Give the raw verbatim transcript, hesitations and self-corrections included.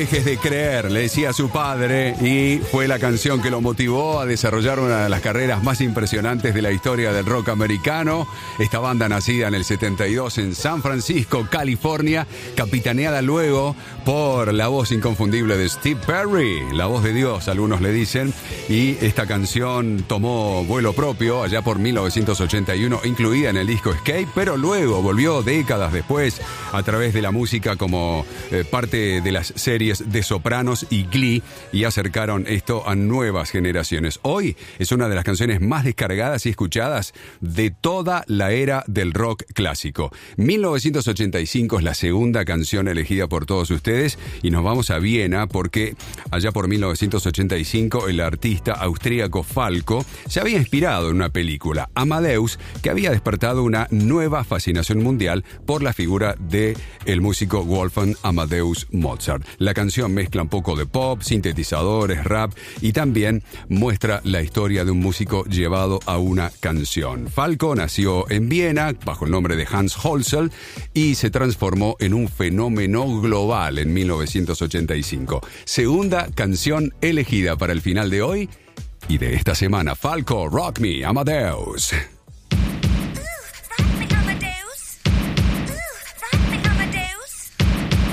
dejes de creer, le decía a su padre, y fue la canción que lo motivó a desarrollar una de las carreras más impresionantes de la historia del rock americano. Esta banda, nacida en el setenta y dos en San Francisco, California, capitaneada luego por la voz inconfundible de Steve Perry, la voz de Dios, algunos le dicen, y esta canción tomó vuelo propio allá por mil novecientos ochenta y uno, incluida en el disco Escape, pero luego volvió décadas después a través de la música como eh, parte de las series de Sopranos y Glee, y acercaron esto a nuevas generaciones. Hoy es una de las canciones más descargadas y escuchadas de toda la era del rock clásico. mil novecientos ochenta y cinco es la segunda canción elegida por todos ustedes, y nos vamos a Viena porque allá por mil novecientos ochenta y cinco el artista austríaco Falco se había inspirado en una película, Amadeus, que había despertado una nueva fascinación mundial por la figura de el músico Wolfgang Amadeus Mozart. La canción mezcla un poco de pop, sintetizadores, rap, y también muestra la historia de un músico llevado a una canción. Falco nació en Viena bajo el nombre de Hans Holzel y se transformó en un fenómeno global en mil novecientos ochenta y cinco. Segunda canción elegida para el final de hoy y de esta semana. Falco, Rock Me, Amadeus.